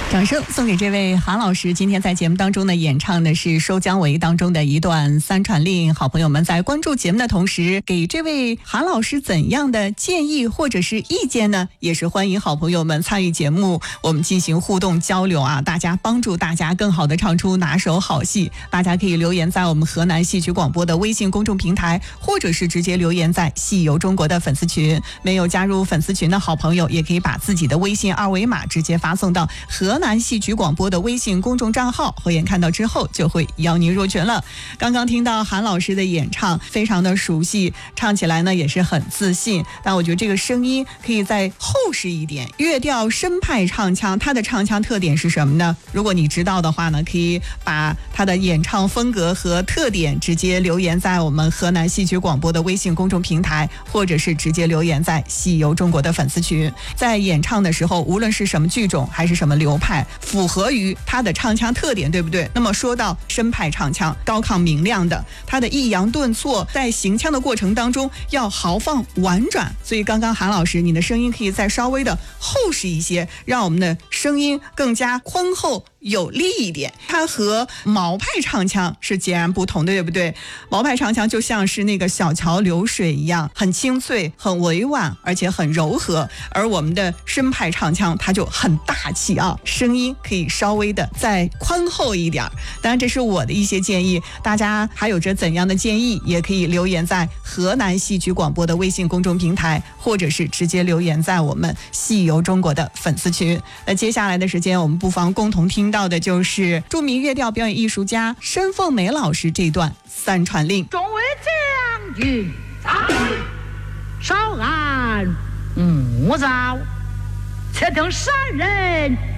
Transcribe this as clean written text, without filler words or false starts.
掌声送给这位韩老师。今天在节目当中呢，演唱的是《收姜维》当中的一段三传令。好朋友们在关注节目的同时，给这位韩老师怎样的建议或者是意见呢？也是欢迎好朋友们参与节目，我们进行互动交流啊！大家帮助大家更好的唱出拿手好戏。大家可以留言在我们河南戏曲广播的微信公众平台，或者是直接留言在戏游中国的粉丝群。没有加入粉丝群的好朋友，也可以把自己的微信二维码直接发送到河南戏曲广播的微信公众账号，慧眼看到之后就会邀您入群了。刚刚听到韩老师的演唱，非常的熟悉，唱起来呢也是很自信，但我觉得这个声音可以再厚实一点，乐调深派唱腔。他的唱腔特点是什么呢？如果你知道的话呢，可以把他的演唱风格和特点直接留言在我们河南戏曲广播的微信公众平台，或者是直接留言在戏游中国的粉丝群。在演唱的时候，无论是什么剧种还是什么流派，符合于他的唱腔特点，对不对？那么说到深派唱腔，高亢明亮的，他的抑扬顿挫在行腔的过程当中要豪放婉转，所以刚刚韩老师你的声音可以再稍微的厚实一些，让我们的声音更加宽厚有力一点。它和毛派唱腔是截然不同的，对不对？毛派唱腔就像是那个小桥流水一样，很清脆很委婉，而且很柔和，而我们的深派唱腔它就很大气啊，声音可以稍微的再宽厚一点。当然这是我的一些建议，大家还有着怎样的建议也可以留言在河南戏曲广播的微信公众平台，或者是直接留言在我们戏游中国的粉丝群。那接下来的时间我们不妨共同听到的就是著名乐调表演艺术家申凤梅老师这段三传令。 众位将军在，稍安勿躁，且等山人